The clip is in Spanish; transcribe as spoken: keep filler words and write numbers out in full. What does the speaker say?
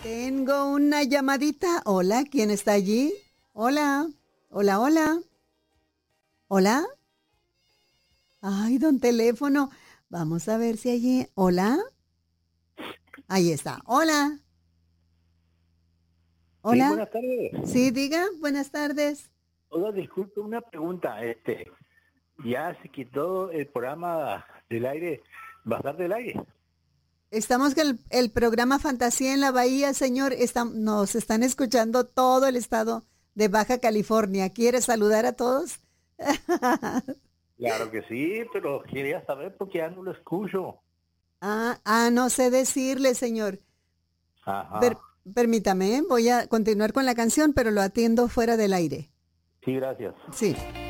Tengo una llamadita. Hola, ¿quién está allí? Hola, hola, hola. Hola. Ay, don teléfono. Vamos a ver si allí. Hola. Ahí está. Hola. Sí, Hola. buenas tardes. Sí, diga. Buenas tardes. Oiga, disculpe una pregunta. Este, ya se quitó el programa del aire, va a estar del aire. Estamos con el, el programa Fantasía en la Bahía, señor. Está- nos están escuchando todo el estado de Baja California. ¿Quiere saludar a todos? Claro que sí, pero quería saber por qué ya no lo escucho. Ah, ah, no sé decirle, señor. Per- Ajá. permítame, voy a continuar con la canción, pero lo atiendo fuera del aire. Sí, gracias. Sí.